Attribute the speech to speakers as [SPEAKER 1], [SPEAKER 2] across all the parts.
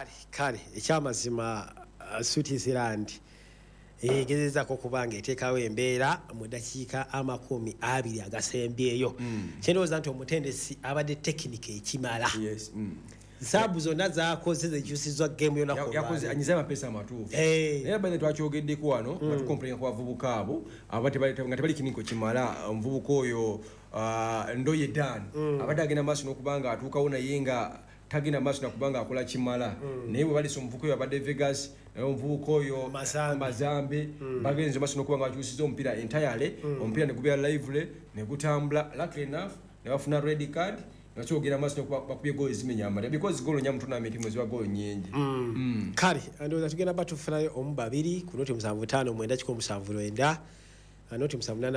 [SPEAKER 1] kale ekyamazima Switzerland egezezako kubanga eteekawo embeera mu dakiika 20 agasembyeyo kyendowooza nti omutendesi abadde tekinike ekimala nsaabu zonna zakoze zekyusizwa game
[SPEAKER 2] yakoze anyiza amapesa amatuufu naye bane twakyogeddeko wano batukomplenya ku bavubuka abo nga tebali kiniko kimala omuvubuka oyo Ndoye Dan abadde agenda maaso n'okubanga atuukawo naye nga tagenda maaso nakubanga akola kimala naye bwe balisa omuvubuka oyo abadde Vegas naye omuvubuka oyo Mazambe bagenze maaso n'okubanga bakyusiza omupiira entirely omupiira ne gubeera lively ne gutambula luckily enough ne bafuna red card nakyogera maaso bakubye goal zimenya amala because goal nya mu tournament mwezi wa goal nyingi
[SPEAKER 1] kale ndowooza tugenda batufunayo omu babiri ku noti 75 kiko 79 noti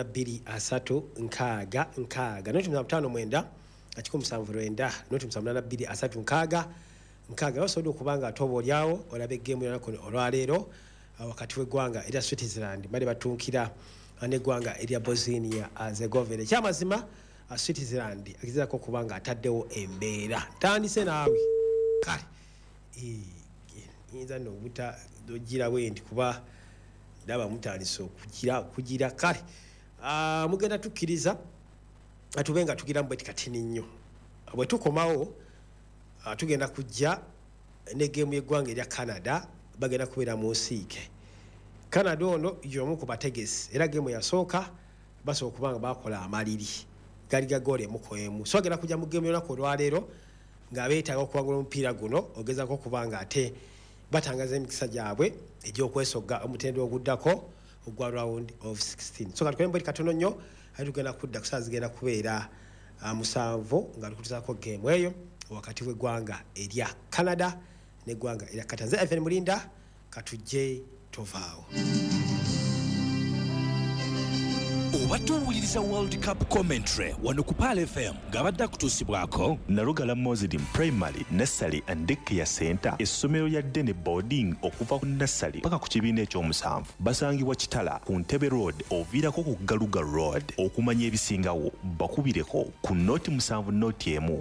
[SPEAKER 1] 78 noti 59 kiko 79 noti 78 basobola okubanga atoba olyawo olabe game yanako olwaleero wakati w'eggwanga erya Switzerland bali batuukira n'eggwanga erya Bosnia Herzegovina ekyamazima Switzerland agezako kubanga ataddewo embeera tandise naawe kale yinza nobuta dogira wendi kuba ndaba mutandise okugira kale mugenda tukkiriza atubenga tugira mbweti katini nnyo bwe tukomawo tugenda kujja ne game y'eggwanga erya Canada bagenda kubeera mu nsiike Canada ono y'omu ku bategesi era game yasooka basobola kubanga bakola amaliri gali gagole mukoyemu so agenda kujja mu game yonako olwaleero nga beetaaga okuwangula omupiira guno ogezako kubanga ate batangaza emikisa gyabwe egy'okwesogga omutendo oguddako ogwa round of 16 so katukole mbweti katono nnyo ate tugenda kudda kusaa zigenda kubeera 7 nga lukutizako game eyo wakati w'eggwanga erya Canada n'eggwanga erya Katanzania FN Mulinda katujje tovaawo
[SPEAKER 3] Obatuwuliriza World Cup commentary wano ku Pal FM ngabadde kutuusibwako
[SPEAKER 4] Nalugala Mozidi Primary Nursery and Daycare Center essomero lya Dene Boarding okuva ku nursery paka ku kibiina ekyomusanvu basangibwa Kitala ku Ntebe Road oviirako ku Galuga Road okumanya ebisingawo bakubireko ku noti 7 noti 1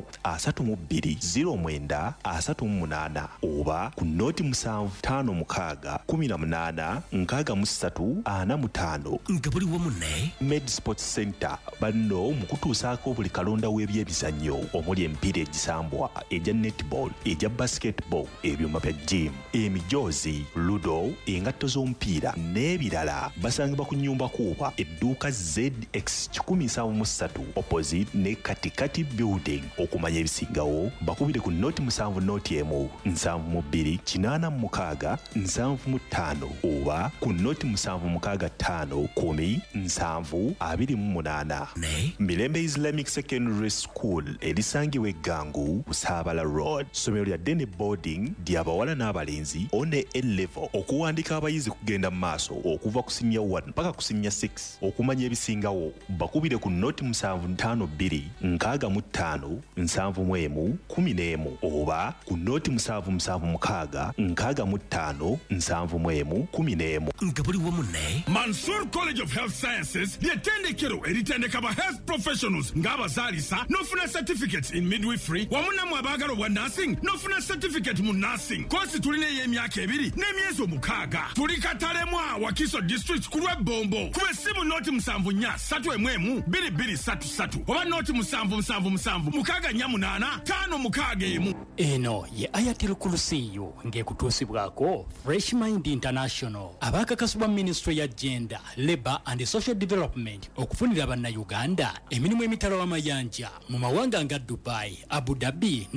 [SPEAKER 4] 32 09 oba ku noti 7 5 6 18 63
[SPEAKER 3] nga buli wamu ne
[SPEAKER 4] Med Sports Center banno mukutuusaako buli kalonda w'ebyebizannyo omuli emipiira egisambwa ejja netball ejja basketball ebyuma bya gym emijoozi ludo engatto z'omupiira n'ebirala basangibwa ku nnyumba kuuba edduuka ZX 173 opposite ne Katikati building okumanya ebisingawo bakubire ku noti 7 noti 1 72 86 75 oba ku noti 765 10 728 Mirembe Islamic Secondary School erisangibwa Eggangu Busabala Road somero lya Dene Boarding ly'abawala n'abalenzi one A-level okuwandika abayizi kugenda mu maaso okuva ku senior 1 mpaka ku senior 6 okumanya ebisingawo bakubire ku noti 752 65 71 11 oba ku noti 776 65 71 11
[SPEAKER 3] nga buli wamu ne
[SPEAKER 5] Mansour College of Health Sciences ly'ettendekero eritendeka ba health professionals ng'abazaalisa n'ofuna certificates in midwifery wamu nammwe abaagala obwa nursing n'ofuna certificate mu nursing kosi tulina ey'emyaka 2 n'emyezi 6 tuli Katalemwa Wakiso district ku lw'Ebombo kuba essimu noti 7431 2233 oba noti 7777 648 561
[SPEAKER 6] eno ye Ayatel Kulusiyo ng'ekutuusibwako Fresh Mind International abakakasibwa Ministry ya Gender, Labour and Social Development okufunira bannayuganda emirimu emitalo w'amayanja mu mawanga nga Dubai, Abu Dhabi